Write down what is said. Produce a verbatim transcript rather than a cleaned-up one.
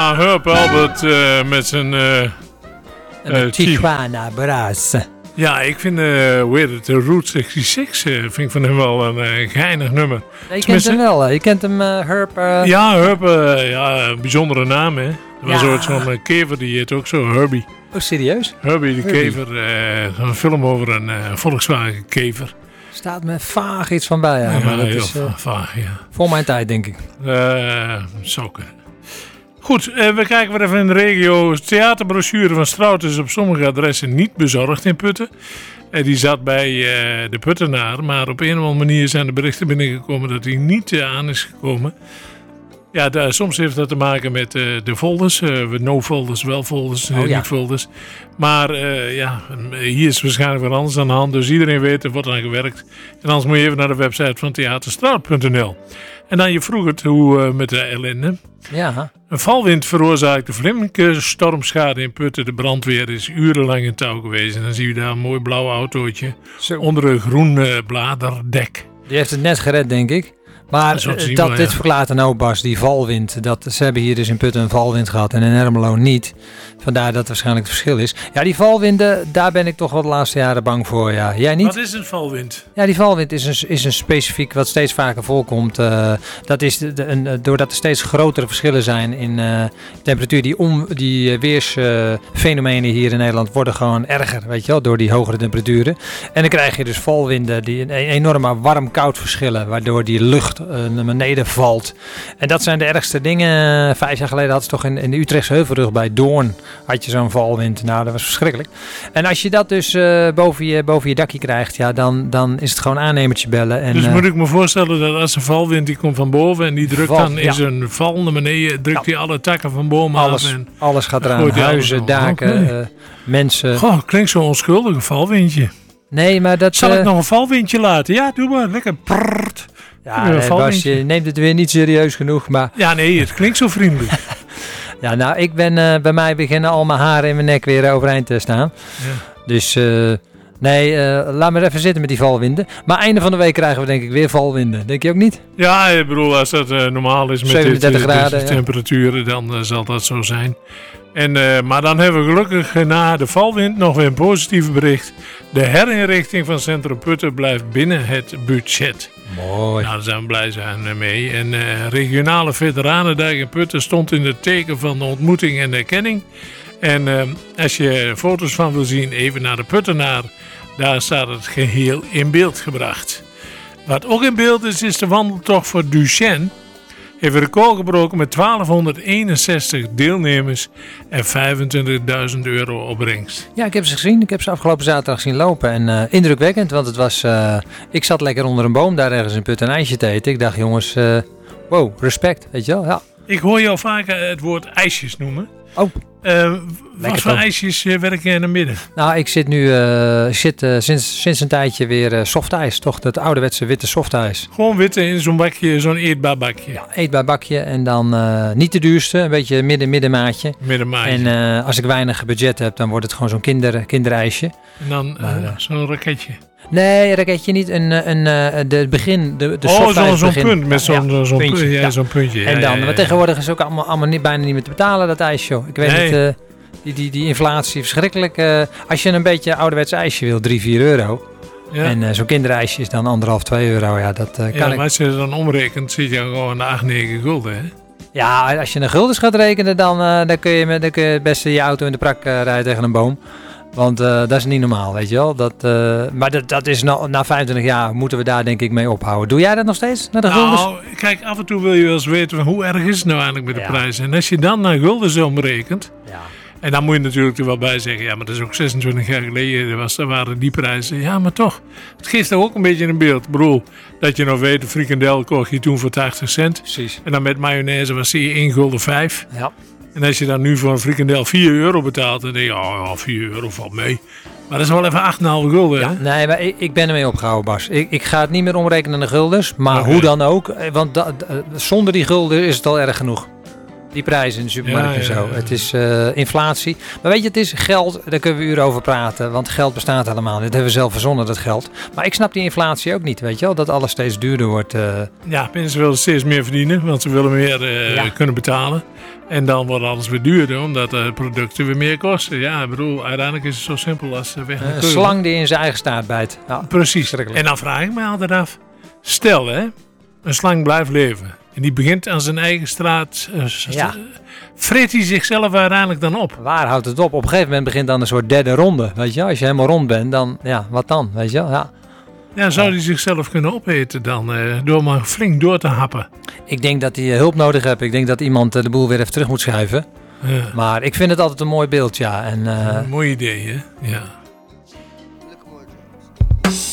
Ja, Herb Alpert uh, met zijn... Uh, uh, Tijuana Brass. Ja, ik vind, uh, hoe heet het, de Route zesenzestig, uh, vind ik van hem wel een uh, geinig nummer. Ja, je kent hem wel, hè? Je kent hem, uh, Herb... Uh... Ja, Herb, uh, ja, een bijzondere naam, hè. Er was ja. zo'n uh, kever, die heet ook zo, Herbie. Oh, serieus? Herbie de Herbie. Kever, uh, een film over een uh, Volkswagen kever. Staat me vaag iets van bij, ja. Ja, maar dat heel is, uh, vaag, ja. Voor mijn tijd, denk ik. Uh, zou kunnen. Goed, uh, we kijken weer even in de regio. De theaterbrochure van Strout is op sommige adressen niet bezorgd in Putten. Uh, die zat bij uh, de Puttenaar, maar op een of andere manier zijn de berichten binnengekomen dat hij niet uh, aan is gekomen. Ja, daar, soms heeft dat te maken met uh, de folders. Uh, no folders, wel folders, oh, uh, ja. niet folders. Maar uh, ja, hier is waarschijnlijk wat anders aan de hand. Dus iedereen weet, er wordt aan gewerkt. En anders moet je even naar de website van theaterstraat punt n l. En dan je vroeg het hoe uh, met de ellende. Ja. Een valwind veroorzaakte flinke stormschade in Putten. De brandweer is urenlang in touw geweest. En dan zie je daar een mooi blauw autootje Zo. onder een groen uh, bladerdek. Die heeft het net gered, denk ik. Maar dat, zien, dat maar, dit ja. verklaart dan ook, Bas, die valwind. Dat, ze hebben hier dus in Putten een valwind gehad en in Ermelo niet. Vandaar dat waarschijnlijk het verschil is. Ja, die valwinden, daar ben ik toch wel de laatste jaren bang voor. Ja. Jij niet? Wat is een valwind? Ja, die valwind is een, is een specifiek wat steeds vaker voorkomt. Uh, dat is de, de, een, doordat er steeds grotere verschillen zijn in uh, temperatuur. Die, om, die uh, weersfenomenen uh, hier in Nederland worden gewoon erger, weet je wel, door die hogere temperaturen. En dan krijg je dus valwinden die een enorme warm-koud verschillen, waardoor die lucht naar beneden valt. En dat zijn de ergste dingen. Vijf jaar geleden had ze toch in, in de Utrechtse Heuvelrug bij Doorn had je zo'n valwind. Nou, dat was verschrikkelijk. En als je dat dus uh, boven, je, boven je dakje krijgt, ja, dan, dan is het gewoon aannemertje bellen. En, dus uh, moet ik me voorstellen dat als een valwind die komt van boven en die drukt val, dan in ja. zijn val naar beneden, drukt hij ja. alle takken van bomen alles, af. En alles gaat eraan. Huizen, daken, oh, nee. uh, mensen. Goh, klinkt zo onschuldig, een valwindje. Nee, maar dat... Zal uh, ik nog een valwindje laten? Ja, doe maar. Lekker prrrt. Ja, nee, Bas, je neemt het weer niet serieus genoeg, maar... Ja, nee, het klinkt zo vriendelijk. Ja, nou, ik ben... Uh, bij mij beginnen al mijn haren in mijn nek weer overeind te staan. Ja. Dus, uh, nee, uh, laat maar even zitten met die valwinden. Maar einde van de week krijgen we denk ik weer valwinden. Denk je ook niet? Ja, ik bedoel, als dat uh, normaal is met zevenendertig dit, graden, deze temperaturen, ja. dan uh, zal dat zo zijn. En, uh, maar dan hebben we gelukkig uh, na de valwind nog weer een positief bericht. De herinrichting van Centrum Putten blijft binnen het budget. Mooi. Nou, daar zijn we blij zijn mee. En uh, regionale veteranendag in Putten stond in het teken van de ontmoeting en erkenning. En uh, als je foto's van wil zien, even naar de Puttenaar. Daar staat het geheel in beeld gebracht. Wat ook in beeld is, is de wandeltocht voor Duchenne. Heeft een record gebroken met twaalfhonderdeenenzestig deelnemers en vijfentwintigduizend euro opbrengst. Ja, ik heb ze gezien. Ik heb ze afgelopen zaterdag zien lopen. En uh, indrukwekkend, want het was... Uh, ik zat lekker onder een boom daar ergens in Putten een ijsje te eten. Ik dacht, jongens, uh, wow, respect, weet je wel. Ja. Ik hoor jou vaker het woord ijsjes noemen. Oh. Uh, wat voor ijsjes uh, werk jij naar midden? Nou, ik zit nu uh, zit, uh, sinds, sinds een tijdje weer uh, softijs. Toch dat ouderwetse witte softijs. Gewoon witte in zo'n bakje, zo'n eetbaar bakje. Ja, eetbaar bakje. En dan uh, niet de duurste, een beetje midden, middenmaatje. Middenmaatje. En uh, als ik weinig budget heb, dan wordt het gewoon zo'n kinder, kinderijsje. En dan uh, uh, zo'n raketje. Nee, raketje niet. Een, een, een, de begin, de, de oh, zo'n zo punt met zo'n ja, zo puntje. Ja, ja. zo'n puntje. En dan, ja, ja, ja. maar tegenwoordig is het ook allemaal, allemaal niet, bijna niet meer te betalen, dat ijsje. Joh. Ik weet nee. niet, uh, die, die, die inflatie, verschrikkelijk. Uh, als je een beetje ouderwets ijsje wil, drie, vier euro. Ja. En uh, zo'n kinderijsje is dan anderhalf, twee euro. Ja, dat uh, kan ja, ik. maar als je dan omrekent, zit je gewoon naar acht, negen gulden, hè? Ja, als je een guldens gaat rekenen, dan, uh, dan, kun je met, dan kun je het beste je auto in de prak uh, rijden tegen een boom. Want uh, dat is niet normaal, weet je wel. Dat, uh, maar dat, dat is na, na vijfentwintig jaar moeten we daar denk ik mee ophouden. Doe jij dat nog steeds, naar de guldens? Nou, kijk, af en toe wil je wel eens weten van hoe erg is het nou eigenlijk met de ja. prijs. En als je dan naar guldens omrekent, ja. en dan moet je natuurlijk er wel bij zeggen, ja, maar dat is ook zesentwintig jaar geleden, was, daar waren die prijzen. Ja, maar toch, het geeft toch ook een beetje een beeld. Ik bedoel, dat je nog weet, de frikandel kocht je toen voor tachtig cent. Precies. En dan met mayonaise was die één gulden vijf. Ja. En als je dan nu voor een frikandel vier euro betaalt, dan denk je, oh ja, vier euro valt mee. Maar dat is wel even acht komma vijf gulden. Ja, nee, maar ik, ik ben ermee opgehouden, Bas. Ik, ik ga het niet meer omrekenen naar guldens, maar okay. hoe dan ook. Want da, da, zonder die gulden is het al erg genoeg. Die prijzen in de supermarkt Ja, en zo. ja, ja. Het is uh, inflatie. Maar weet je, het is geld, daar kunnen we uren over praten. Want geld bestaat helemaal niet. Dat hebben we zelf verzonnen, dat geld. Maar ik snap die inflatie ook niet, weet je wel. Dat alles steeds duurder wordt. Uh... Ja, mensen willen steeds meer verdienen, want ze willen meer uh, ja. kunnen betalen. En dan wordt alles weer duurder, omdat de producten weer meer kosten. Ja, ik bedoel, uiteindelijk is het zo simpel als uh, weg. Een slang die in zijn eigen staart bijt. Ja, precies. En dan vraag ik me altijd af. Stel, hè, een slang blijft leven. En die begint aan zijn eigen straat. Uh, ja. Vreet hij zichzelf uiteindelijk dan op? Waar houdt het op? Op een gegeven moment begint dan een soort derde ronde. Weet je, als je helemaal rond bent, dan ja, wat dan? Weet je, ja. Ja, zou hij zichzelf kunnen opeten dan, uh, door maar flink door te happen? Ik denk dat hij hulp nodig heeft. Ik denk dat iemand uh, de boel weer even terug moet schuiven. Ja. Maar ik vind het altijd een mooi beeld, ja. En, uh, een mooi idee, hè? Ja.